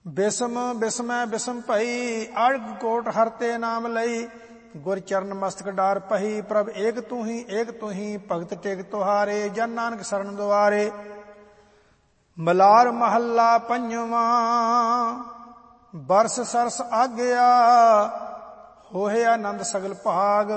ਬਿਸਮ ਬਿਸਮੈ ਬਿਸਮ ਭਈ, ਅੜਗ ਕੋਟ ਹਰਤੇ ਨਾਮ ਲਈ। ਗੁਰ ਚਰਨ ਮਸਤਕ ਡਾਰ ਪਹੀ, ਪ੍ਰਭ ਏਕ ਤੂੰ ਹੀ ਭਗਤ ਟੇਕ ਤੁਹਾਰੇ। ਜਨ ਨਾਨਕ ਸਰਣ ਦੁਆਰੇ। ਮਲਾਰ ਮਹੱਲਾ ਪੰਜਵਾਂ। ਬਰਸ ਸਰਸ ਆਗਿਆ, ਹੋਏ ਆਨੰਦ ਸਗਲ ਭਾਗ।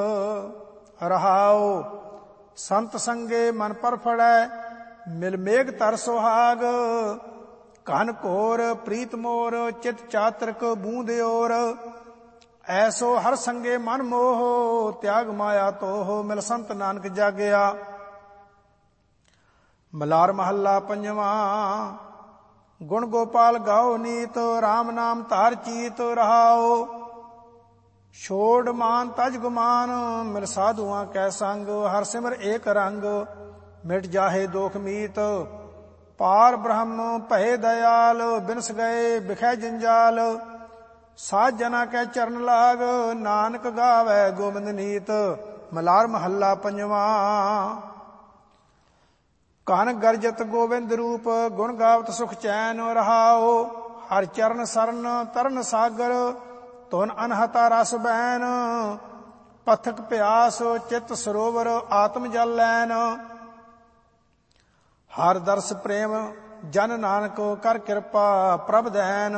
ਰਹਾਉ ਸੰਤ ਸੰਗੇ ਮਨ ਪਰ ਫੜੈ, ਮਿਲ ਮੇਘ ਤਰ ਸੁਹਾਗ। ਘਨ ਘੋਰ ਪ੍ਰੀਤ ਮੋਰ, ਚਿਤ ਚਾਤ੍ਰਿਕ ਬੂੰਦ ਓਰ। ਐਸੋ ਹਰ ਸੰਗੇ ਮਨ ਮੋਹ, ਤਿਆਗ ਮਾਇਆ ਤੋਹ। ਮਿਲ ਸੰਤ ਨਾਨਕ ਜਾਗਿਆ। ਮਲਾਰ ਮਹੱਲਾ ਪੰਜਵਾਂ। ਗੁਣ ਗੋਪਾਲ ਗਾਓ ਨੀਤ, ਰਾਮ ਨਾਮ ਧਾਰ ਚੀਤ। ਰਹਾਉ ਛੋੜ ਮਾਨ ਤਜ ਗੁਮਾਨ, ਮਿਲ ਸਾਧੂਆਂ ਕੈ ਸੰਗ। ਹਰ ਸਿਮਰ ਏਕ ਰੰਗ, ਮਿਟ ਜਾਹੇ ਦੋਖ ਮੀਤ। ਪਾਰ ਬ੍ਰਹਮ ਭਏ ਦਇਆਲ, ਬਿਨਸ ਗਏ ਬਿਖੈ ਜੰਜਾਲ। ਸਾਧ ਜਨਾ ਕੈ ਚਰਨ ਲਾਗ, ਨਾਨਕ ਗਾਵੈ ਗੋਬਿੰਦ ਨੀਤ। ਮਲਾਰ ਮਹੱਲਾ ਪੰਜਵਾਂ। ਕਨ ਗਰਜਤ ਗੋਬਿੰਦ ਰੂਪ, ਗੁਣ ਗਾਵਤ ਸੁਖ ਚੈਨ। ਰਹਾਉ ਹਰ ਚਰਨ ਸਰਨ ਤਰਨ ਸਾਗਰ, ਧੁਨ ਅਨਹਤਾ ਰਸ ਬੈਨ। ਪਥਕ ਪਿਆਸ ਚਿਤ ਸਰੋਵਰ, ਆਤਮ ਜਲ ਲੈਨ। ਹਰ ਦਰਸ ਪ੍ਰੇਮ ਜਨ ਨਾਨਕ, ਕਰ ਕਿਰਪਾ ਪ੍ਰਭ ਦੈਨ।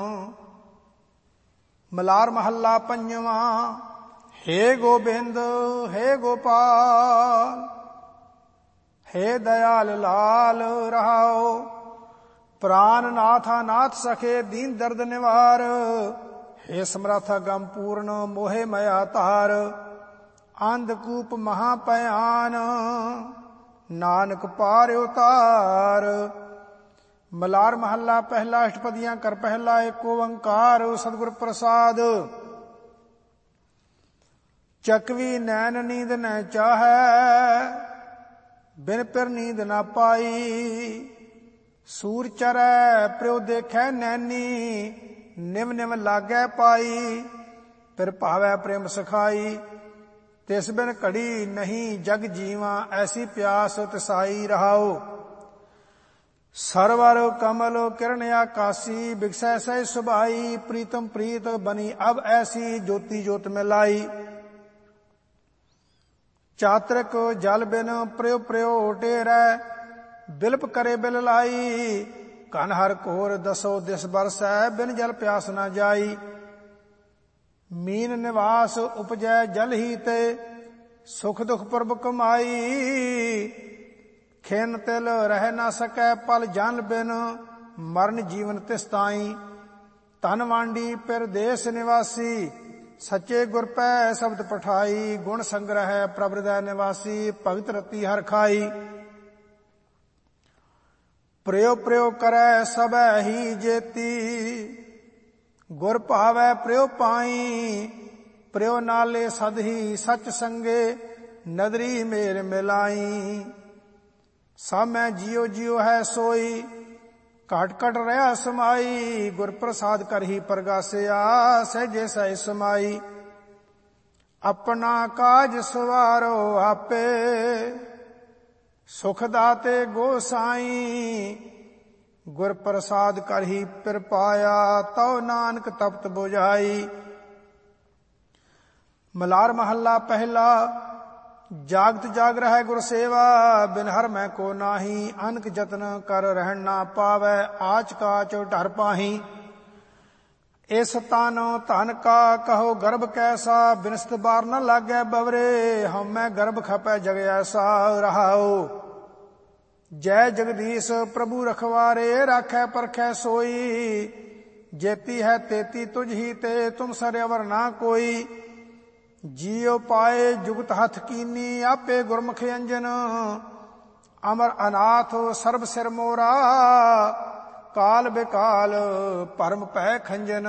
ਮਲਾਰ ਮਹੱਲਾ ਪੰਜਵਾਂ। ਹੇ ਗੋਬਿੰਦ ਹੇ ਗੋਪਾਲ, ਹੇ ਦਇਆਲ ਲਾਲ। ਰਹਾਉ ਪ੍ਰਾਨ ਨਾਥਾ ਨਾਥ ਸਖੇ, ਦੀਨ ਦਰਦ ਨਿਵਾਰ। ਹੇ ਸਮਰਥਾ ਗਮ ਪੂਰਨ, ਮੋਹਿ ਮਇਆ ਧਾਰ। ਅੰਧਕੂਪ ਮਹਾ ਭਿਆਨ, ਨਾਨਕ ਪਾਰ ਉਤਾਰ। ਮਲਾਰ ਮਹੱਲਾ ਪਹਿਲਾ। ਅਸ਼ਟਪਦੀਆਂ ਕਰ ਪਹਿਲਾ। ਏਕ ਓੰਕਾਰ ਸਤਿਗੁਰ ਪ੍ਰਸਾਦ। ਚਕਵੀ ਨੈਣ ਨੀਂਦ ਨ ਚਾਹੈ, ਬਿਨ ਪਿਰ ਨੀਂਦ ਨਾ ਪਾਈ। ਸੂਰ ਚਰੈ ਪ੍ਰਿਉ ਦੇਖੈ ਨੈਣੀ, ਨਿਮ ਨਿਮ ਲਾਗੈ ਪਾਈ। ਫਿਰ ਭਾਵੈ ਪ੍ਰੇਮ ਸਖਾਈ, ਤਿਸ ਬਿਨ ਘੜੀ ਨਹੀਂ ਜਗ ਜੀਵਾਂ। ਐਸੀ ਪਿਆਸ ਤਿਸਾਈ। ਰਹਾਉ ਸਰਵਰ ਕਮਲ ਕਿਰਨ ਆਕਾਸੀ, ਬਿਗਸੈ ਸਹਿ ਸੁਭਾਈ। ਪ੍ਰੀਤਮ ਪ੍ਰੀਤ ਬਨੀ ਅਬ ਐਸੀ, ਜੋਤੀ ਜੋਤ ਮਿਲਾਈ। ਚਾਤ੍ਰਿਕ ਜਲ ਬਿਨ ਪ੍ਰਿਉ ਪ੍ਰਿਉ ਟੇਰੈ, ਬਿਲਪ ਕਰੇ ਬਿਲ ਲਾਈ। ਘਨ ਹਰ ਘੋਰ ਦਸੋ ਦਿਸ ਬਰਸੈ, ਬਿਨ ਜਲ ਪਿਆਸ ਨਾ ਜਾਈ। ਮੀਨ ਨਿਵਾਸ ਉਪਜੈ ਜਲ ਹੀ ਤੇ, ਸੁਖ ਦੁਖ ਪ੍ਰਭ ਕਮਾਈ। ਖਿਨ ਤਿਲ ਰਹਿ ਨਾ ਸਕੈ ਪਲ ਜਨ ਬਿਨ, ਮਰਨ ਜੀਵਨ ਤਿਸ ਤਾਈ। ਧਨ ਵਾਂਡੀ ਪਿਰਦੇਸ ਨਿਵਾਸੀ, ਸੱਚੇ ਗੁਰ ਪੈ ਸ਼ਬਦ ਪਠਾਈ। ਗੁਣ ਸੰਗ੍ਰਹਿ ਪ੍ਰਭ ਹਿਰਦੈ ਨਿਵਾਸੀ, ਭਗਤ ਰਤੀ ਹਰਿ ਖਾਈ। ਪ੍ਰਿਉ ਪ੍ਰਿਉ ਕਰੈ ਸਭੈ ਹੀ ਜੇਤੀ, ਗੁਰ ਭਾਵੈ ਪ੍ਰਿਉ ਪਾਈ। ਪ੍ਰਿਉ ਨਾਲੇ ਸਦ ਹੀ ਸਚ ਸੰਗੇ, ਨਦਰੀ ਮੇਲ ਮਿਲਾਈ। ਸਭ ਮੈਂ ਜਿਉ ਜਿਉ ਹੈ ਸੋਈ, ਘਟ ਘਟ ਰਹਾ ਸਮਾਈ। ਗੁਰ ਪ੍ਰਸਾਦ ਕਰਹੀ ਪ੍ਰਗਾਸਿਆ, ਸਹਿਜੇ ਸਹਿ ਸਮਾਈ। ਆਪਣਾ ਕਾਜ ਸਵਾਰੋ ਆਪੇ, ਸੁਖ ਦਾਤੇ ਗੋਸਾਈ। ਗੁਰ ਪ੍ਰਸਾਦ ਕਰਹੀ ਪਿਰ ਪਾਇਆ, ਤਉ ਨਾਨਕ ਤਪਤ ਬੁਝਾਈ। ਮਲਾਰ ਮਹੱਲਾ ਪਹਿਲਾ। ਜਾਗਤ ਜਾਗ ਰਹਿ ਗੁਰ ਸੇਵਾ, ਬਿਨ ਹਰ ਮੈਂ ਕੋ ਨਾਹੀ। ਅਨਕ ਜਤਨ ਕਰ ਰਹਿਣ ਨਾ ਪਾਵੈ, ਆਚ ਕਾਚ ਢਰ ਪਾਹੀ। ਇਸ ਤਨ ਧਨ ਕਾ ਕਹੋ ਗਰਭ ਕੈਸਾ, ਬਿਨਸਤ ਬਾਰ ਨ ਲਾਗੈ ਬਵਰੇ। ਹਉਮੈ ਗਰਭ ਖਪੈ ਜਗ ਐਸਾ। ਰਹਾਉ ਜੈ ਜਗਦੀਸ਼ ਪ੍ਰਭੂ ਰਖਵਾਰੇ, ਰਾਖੈ ਪਰਖੈ ਸੋਈ। ਜੇਤੀ ਹੈ ਤੇਤੀ ਤੁਝ ਹੀ ਤੇ, ਤੁਮ ਸਰਵਰ ਨਾ ਕੋਈ। ਜੀਉ ਪਾਏ ਜੁਗਤ ਹੱਥ ਕੀਨੀ, ਆਪੇ ਗੁਰਮੁਖ ਅੰਜਨ। ਅਮਰ ਅਨਾਥ ਸਰਬ ਸਿਰ ਮੋਰਾ, ਕਾਲ ਬੇਕਾਲ ਭਰਮ ਭੈ ਖੰਜਨ।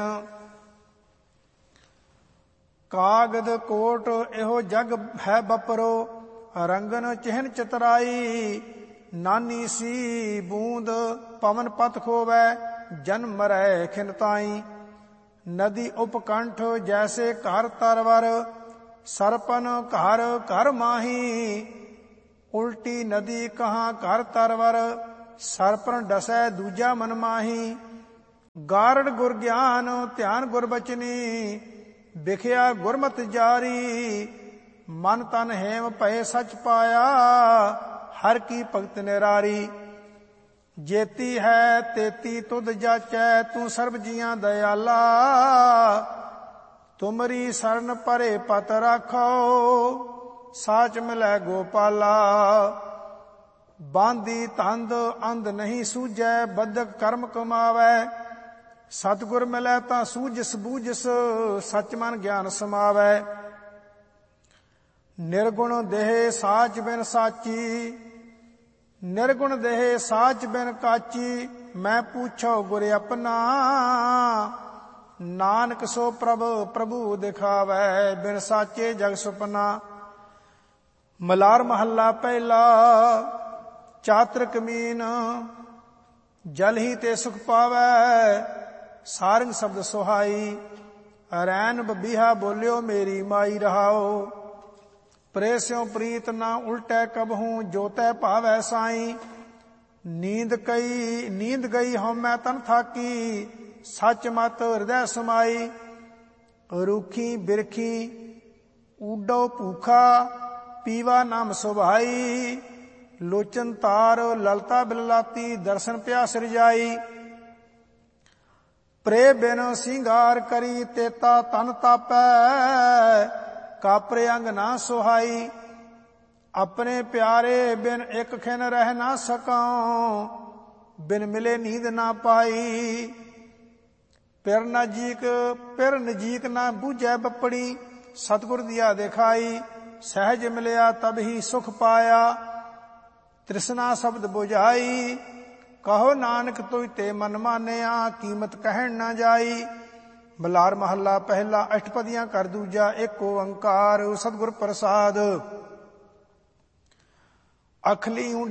ਕਾਗਦ ਕੋਟ ਇਹੋ ਜਗ ਹੈ ਬਪਰੋ, ਰੰਗਨ ਚਿਹਨ ਚਤਰਾਈ। ਨਾਨੀ ਸੀ ਬੂੰਦ ਪਵਨ ਪਤ ਖੋਵੈ, ਜਨਮ ਮਰੈ ਖਿਨ ਤਾਈ। ਨਦੀ ਉਪਕੰਠ ਜੈਸੇ ਘਰ ਤਰਵਰ, ਸਰਪਨ ਘਰ ਘਰ ਮਾਹੀ। ਉਲਟੀ ਨਦੀ ਕਹਾਂ ਘਰ ਤਰਵਰ, ਸਰਪਨ ਡਸੈ ਦੂਜਾ ਮਨ ਮਾਹੀ। ਗਾਰੜ ਗੁਰ ਗਿਆਨ ਧਿਆਨ ਗੁਰ ਬਚਨੀ, ਵਿਖਿਆ ਗੁਰਮਤਿ ਜਾਰੀ। ਮਨ ਤਨ ਹੇਮ ਭਏ ਸਚ ਪਾਇਆ, ਹਰ ਕੀ ਭਗਤ ਨਿਰਾਰੀ। ਜੇਤੀ ਹੈ ਤੇਤੀ ਤੁਧ ਜਾਚੈ, ਤੂੰ ਸਰਬ ਜੀਆਂ ਦਇਆਲਾ। ਤੁਮਰੀ ਸਰਨ ਪਰੇ ਪਤ ਰਾਖੋ, ਸਾਚ ਮਿਲੈ ਗੋਪਾਲਾ। ਬਾਂਦੀ ਤੰਦ ਅੰਧ ਨਹੀਂ ਸੂਝੈ, ਬਦਕ ਕਰਮ ਕਮਾਵੈ। ਸਤਿਗੁਰ ਮਿਲੈ ਤਾਂ ਸੂਝਿਸ ਬੂਝਿਸ, ਸਚ ਮਨ ਗਿਆਨ ਸਮਾਵੈ। ਨਿਰਗੁਣ ਦੇਹ ਸਾਚ ਬਿਨ ਸਾਚੀ, ਨਿਰਗੁਣ ਦੇਹ ਸਾਚ ਬਿਨ ਕਾਚੀ। ਮੈਂ ਪੁੱਛੋ ਗੁਰ ਆਪਣਾ, ਨਾਨਕ ਸੋ ਪ੍ਰਭ ਪ੍ਰਭੂ ਦਿਖਾਵੈ। ਬਿਨ ਸਾਚੇ ਜਗ ਸੁਪਨਾ। ਮਲਾਰ ਮਹੱਲਾ ਪਹਿਲਾ। ਚਾਤ੍ਰਿਕ ਮੀਨ ਜਲ ਹੀ ਤੇ ਸੁਖ ਪਾਵੈ, ਸਾਰੰਗ ਸ਼ਬਦ ਸੁਹਾਈ। ਰੈਨ ਬਬੀਹਾ ਬੋਲਿਓ ਮੇਰੀ ਮਾਈ ਰਹਾਓ। ਪ੍ਰੇ ਸਿਉ ਪ੍ਰੀਤ ਨਾ ਉਲਟੈ ਕਬਹੂ, ਜੋ ਤੈ ਭਾਵੈ ਸਾਈ। ਨੀਂਦ ਗਈ ਹਉਮੈ ਤਨ ਥਾਕੀ, ਸੱਚ ਮਤ ਹਿਰਦੈ ਸਮਾਈ। ਰੂਖੀ ਬਿਰਖੀ ਊਡੋ ਭੂਖਾ, ਪੀਵਾ ਨਾਮ ਸੁਭਾਈ। ਲੋਚਨ ਤਾਰ ਲਲਤਾ ਬਿਲਲਾਤੀ, ਦਰਸ਼ਨ ਪਿਆਸ ਰਜਾਈ। ਪ੍ਰੇ ਬਿਨ ਸਿੰਗਾਰ ਕਰੀ, ਤੇਤਾ ਤਨ ਤਾਪੈ। ਕਾਪਰੇ ਅੰਗ ਨਾ ਸੁਹਾਈ। ਆਪਣੇ ਪਿਆਰੇ ਬਿਨ ਇੱਕ ਖਿਨ ਰਹਿ ਨਾ ਸਕਾਂ, ਬਿਨ ਮਿਲੇ ਨੀਂਦ ਨਾ ਪਾਈ। ਪਿਰ ਨਜੀਕ ਨਾ ਬੂਝੈ ਬੱਪੜੀ, ਸਤਿਗੁਰ ਦੀਆ ਦਿਖਾਈ। ਸਹਿਜ ਮਿਲਿਆ ਤਬ ਹੀ ਸੁਖ ਪਾਇਆ, ਤ੍ਰਿਸ਼ਨਾ ਸ਼ਬਦ ਬੁਝਾਈ। ਕਹੋ ਨਾਨਕ ਤੁਝ ਤੇ ਮਨ ਮਾਨਿਆ, ਕੀਮਤ ਕਹਿਣ ਨਾ ਜਾਈ। ਮਲਾਰ ਮਹੱਲਾ ਪਹਿਲਾ। ਅਸ਼ਟਪਦੀਆਂ ਕਰ ਦੂਜਾ, ਏਕ ਓੰਕਾਰ ਸਤਿਗੁਰ ਪ੍ਰਸਾਦ। ਅਖਲੀ